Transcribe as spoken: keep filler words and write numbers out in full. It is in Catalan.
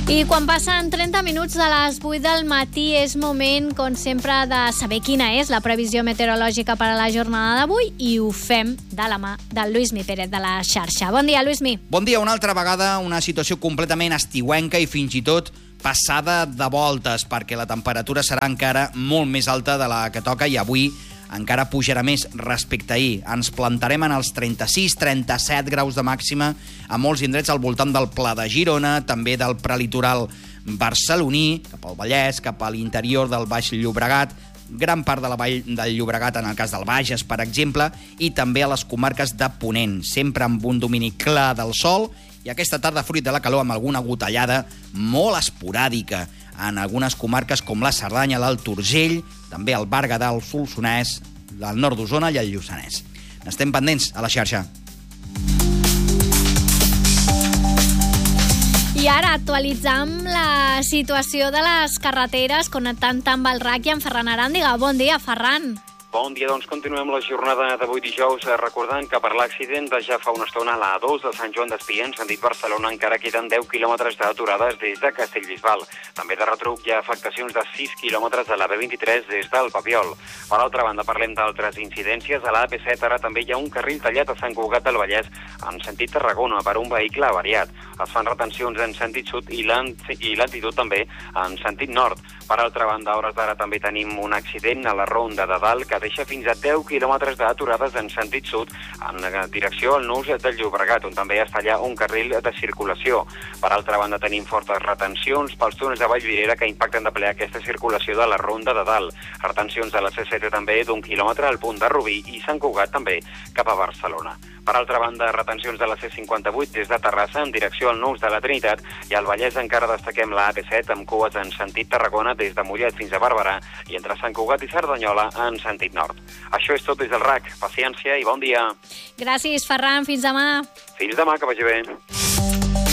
I quan passen trenta minuts de les vuit del matí és moment, com sempre, de saber quina és la previsió meteorològica per a la jornada d'avui i ho fem de la mà del Lluïsmi Pérez de la xarxa. Bon dia, Lluïsmi. Bon dia, una altra vegada, una situació completament estiuenca i fins i tot passada de voltes, perquè la temperatura serà encara molt més alta de la que toca i avui encara pujarà més respecte a ahir. Ens plantarem en els trenta-sis trenta-set graus de màxima a molts indrets al voltant del Pla de Girona, també del prelitoral barceloní, cap al Vallès, cap a l'interior del Baix Llobregat, gran part de la Vall del Llobregat en el cas del Bages, per exemple, i també a les comarques de Ponent, sempre amb un domini clar del sol, i aquesta tarda, fruit de la calor, amb alguna gotellada molt esporàdica en algunes comarques com la Cerdanya, l'Alt Urgell, també el Berguedà, el Solsonès, el nord d'Osona i el Lluçanès. N'estem pendents a la xarxa. I ara actualitzam la situació de les carreteres connectant amb el R A C i amb Ferran Aràndiga. Bon dia, Ferran. Bon dia, doncs continuem la jornada d'avui dijous recordant que per l'accident de ja fa una estona a la A dos de Sant Joan d'Espí en sentit Barcelona encara queden deu quilòmetres d'aturades des de Castellbisbal. També de retruc hi ha afectacions de sis quilòmetres de la B vint-i-tres des del Papiol. Per altra banda, parlem d'altres incidències. A la A P set ara també hi ha un carril tallat a Sant Cugat del Vallès en sentit Tarragona per un vehicle avariat. Es fan retencions en sentit sud i lentitud també en sentit nord. Per altra banda, a hores d'ara també tenim un accident a la Ronda de Dalt que deixa fins a deu quilòmetres d'aturades en sentit sud en direcció al Nus del Llobregat, on també està allà un carril de circulació. Per altra banda, tenim fortes retencions pels túnels de Vallvidrera que impacten de ple aquesta circulació de la Ronda de Dalt. Retencions de la C set també d'un quilòmetre al punt de Rubí i Sant Cugat també cap a Barcelona. Per altra banda, retencions de la C cinquanta-vuit des de Terrassa en direcció al Nus de la Trinitat i al Vallès encara destaquem la A P set amb cues en sentit Tarragona des de Mollet fins a Barberà i entre Sant Cugat i Cerdanyola en sentit nord. Això és tot des del R A C. Paciència i bon dia. Gràcies, Ferran. Fins demà. Fins demà, que vagi bé.